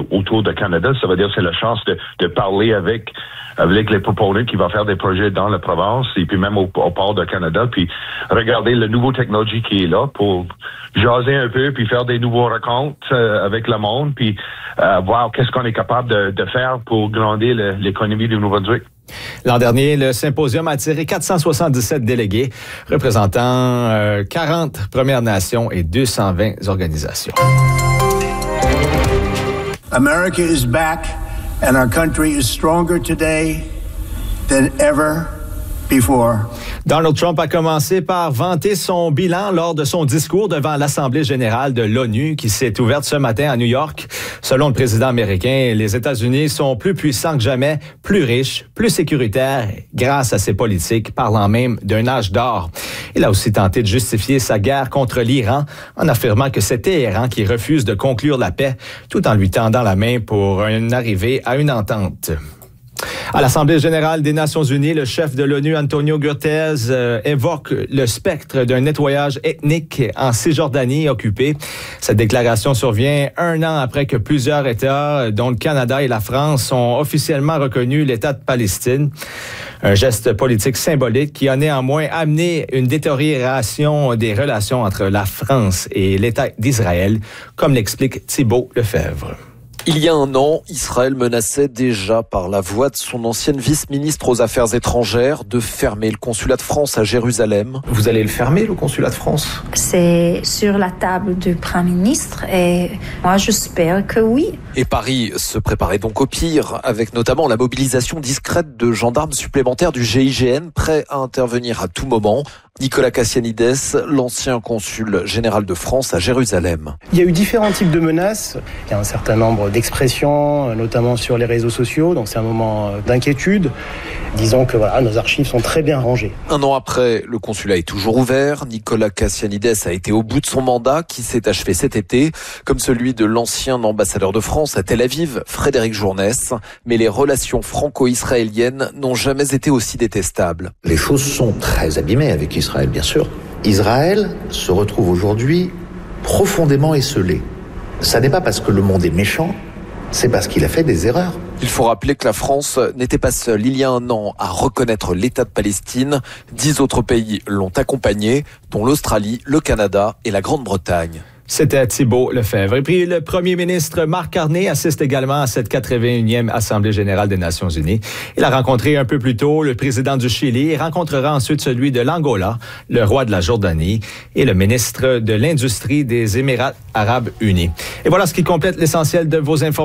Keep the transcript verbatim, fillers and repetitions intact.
autour du Canada. Ça veut dire que c'est la chance de, de parler avec avec les proponents qui vont faire des projets dans la province et puis même au, au port de Canada, puis regarder la nouvelle technologie qui est là pour jaser un peu, puis faire des nouveaux rencontres euh, avec le monde, puis euh, voir qu'est-ce qu'on est capable de, de faire pour grandir le, l'économie du Nouveau-Brunswick. L'an dernier, le symposium a attiré quatre cent soixante-dix-sept délégués représentant euh, quarante Premières Nations et deux cent vingt organisations. America is back and our country is stronger today than ever before. Donald Trump a commencé par vanter son bilan lors de son discours devant l'Assemblée générale de l'ONU qui s'est ouverte ce matin à New York. Selon le président américain, les États-Unis sont plus puissants que jamais, plus riches, plus sécuritaires grâce à ses politiques, parlant même d'un âge d'or. Il a aussi tenté de justifier sa guerre contre l'Iran en affirmant que c'est Téhéran qui refuse de conclure la paix tout en lui tendant la main pour une arrivée à une entente. À l'Assemblée générale des Nations unies, le chef de l'ONU, Antonio Guterres, euh, évoque le spectre d'un nettoyage ethnique en Cisjordanie occupée. Cette déclaration survient un an après que plusieurs États, dont le Canada et la France, ont officiellement reconnu l'État de Palestine. Un geste politique symbolique qui a néanmoins amené une détérioration des relations entre la France et l'État d'Israël, comme l'explique Thibault Lefebvre. Il y a un an, Israël menaçait déjà par la voix de son ancienne vice-ministre aux Affaires étrangères de fermer le consulat de France à Jérusalem. Vous allez le fermer, le consulat de France? C'est sur la table du Premier ministre et moi j'espère que oui. Et Paris se préparait donc au pire, avec notamment la mobilisation discrète de gendarmes supplémentaires du G I G N prêts à intervenir à tout moment. Nicolas Cassianides, l'ancien consul général de France à Jérusalem. Il y a eu différents types de menaces. Il y a un certain nombre d'expressions, notamment sur les réseaux sociaux, donc c'est un moment d'inquiétude. Disons que voilà, nos archives sont très bien rangées. Un an après, le consulat est toujours ouvert. Nicolas Cassianides a été au bout de son mandat qui s'est achevé cet été, comme celui de l'ancien ambassadeur de France à Tel Aviv, Frédéric Journès. Mais les relations franco-israéliennes n'ont jamais été aussi détestables. Les choses sont très abîmées avec Israël, bien sûr. Israël se retrouve aujourd'hui profondément esseulé. Ça n'est pas parce que le monde est méchant, c'est parce qu'il a fait des erreurs. Il faut rappeler que la France n'était pas seule il y a un an à reconnaître l'État de Palestine. Dix autres pays l'ont accompagné, dont l'Australie, le Canada et la Grande-Bretagne. C'était Thibault Lefebvre. Et puis, le premier ministre Marc Carney assiste également à cette quatre-vingt-unième Assemblée générale des Nations unies. Il a rencontré un peu plus tôt le président du Chili et rencontrera ensuite celui de l'Angola, le roi de la Jordanie et le ministre de l'Industrie des Émirats arabes unis. Et voilà ce qui complète l'essentiel de vos informations.